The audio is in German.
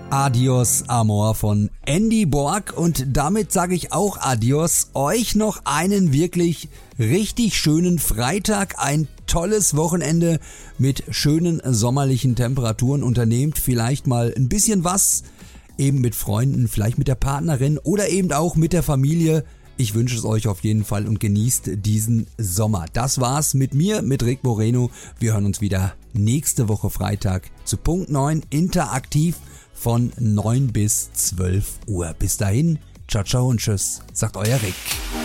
Adios Amor von Andy Borg und damit sage ich auch Adios. Euch noch einen wirklich richtig schönen Freitag, ein tolles Wochenende mit schönen sommerlichen Temperaturen. Unternehmt vielleicht mal ein bisschen was, eben mit Freunden, vielleicht mit der Partnerin oder eben auch mit der Familie. Ich wünsche es euch auf jeden Fall und genießt diesen Sommer. Das war's mit mir, mit Rick Moreno. Wir hören uns wieder nächste Woche Freitag zu Punkt 9 interaktiv von 9 bis 12 Uhr. Bis dahin, ciao, ciao und tschüss, sagt euer Rick.